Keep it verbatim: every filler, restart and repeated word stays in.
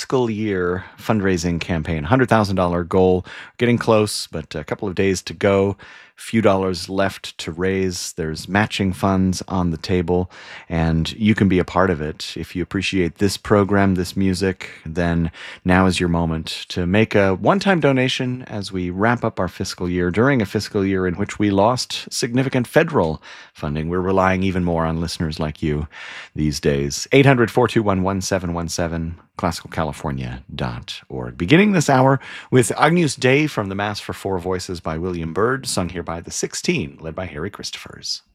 fiscal year fundraising campaign, one hundred thousand dollars goal. Getting close, but a couple of days to go. Few dollars left to raise. There's matching funds on the table, and you can be a part of it. If you appreciate this program, this music, then now is your moment to make a one-time donation as we wrap up our fiscal year during a fiscal year in which we lost significant federal funding. We're relying even more on listeners like you these days. eight hundred, four two one, one seven one seven, classical california dot org. Beginning this hour with Agnus Dei from the Mass for Four Voices by William Byrd, sung here by the sixteen, led by Harry Christophers.